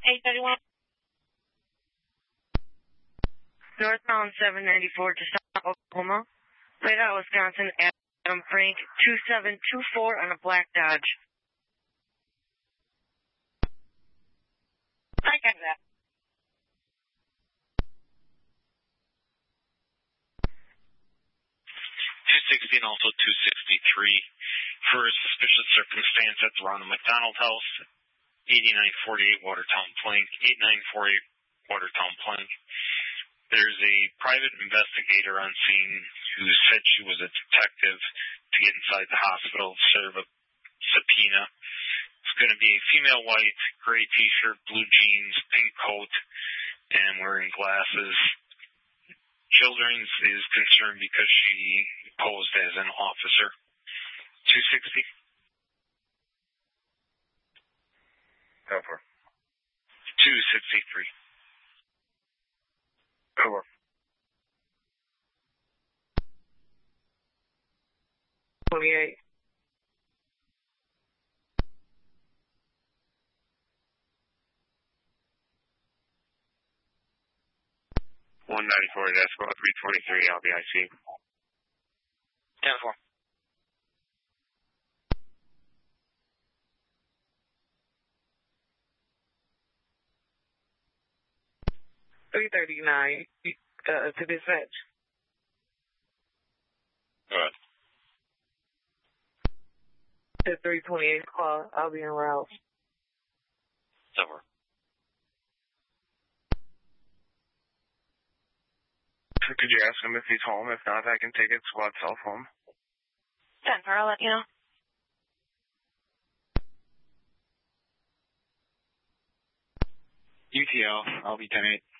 831. Northbound 794 to South Oklahoma. Played out Wisconsin, Adam Frank, 2724 on a black Dodge. I got that. 260 and also 263 for suspicious circumstance at the Ronald McDonald House, 8948 Watertown Plank, 8948 Watertown Plank. There's a private investigator on scene who said she was a detective to get inside the hospital, serve a subpoena. It's going to be a female white, gray t-shirt, blue jeans, pink coat, and wearing glasses. Children's is concerned because she posed as an officer. 260. Over. 263. Over. $28. 194 Desco 323 LBIC. 10-4. $339 to dispatch. Good. To 328 call. I'll be en route. Over. Could you ask him if he's home? If not, I can take it squad cell phone. 10-4, I'll let you know. UTL, I'll be 10-8.